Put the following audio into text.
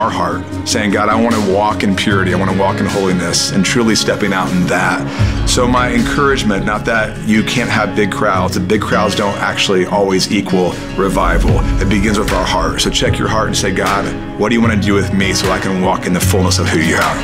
our heart, saying, God, I want to walk in purity, I want to walk in holiness, and truly stepping out in that. So my encouragement, not that you can't have big crowds, the big crowds don't actually always equal revival. It begins with our heart. So check your heart and say, God, what do you want to do with me so I can walk in the fullness of who you are?